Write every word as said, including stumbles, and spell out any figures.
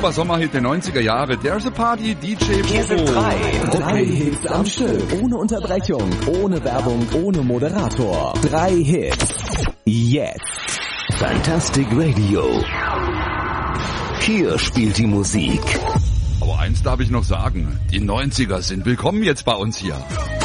Super Sommerhit der neunziger Jahre. There's a Party, D J Hier sind Bobo. drei. Drei Hits am Stück. Ohne Unterbrechung, ohne Werbung, ohne Moderator. Drei Hits. Jetzt. Fantastic Radio. Hier spielt die Musik. Aber eins darf ich noch sagen. Die neunziger sind willkommen jetzt bei uns hier.